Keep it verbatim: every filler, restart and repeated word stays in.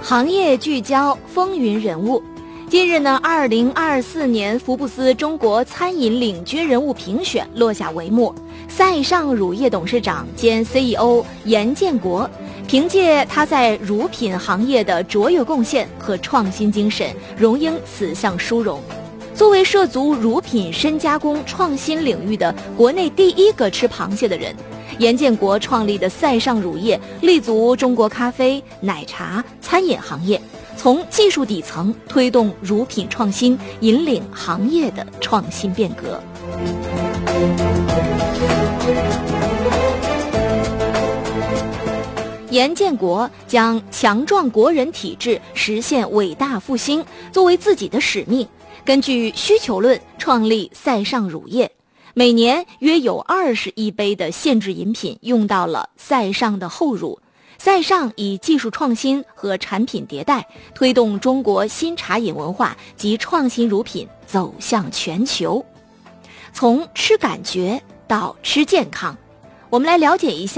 行业聚焦风云人物。近日呢，二零二四年福布斯中国餐饮领军人物评选落下帷幕。塞尚乳业董事长兼 C E O 严建国，凭借他在乳品行业的卓越贡献和创新精神，荣膺此项殊荣。作为涉足乳品深加工创新领域的国内第一个吃螃蟹的人，严建国创立的塞尚乳业立足中国咖啡、奶茶、餐饮行业，从技术底层推动乳品创新，引领行业的创新变革。严建国将强壮国人体质，实现伟大复兴作为自己的使命，根据需求论创立塞尚乳业，每年约有二十亿杯的限制饮品用到了塞尚的后乳。塞尚以技术创新和产品迭代，推动中国新茶饮文化及创新乳品走向全球。从吃感觉到吃健康，我们来了解一下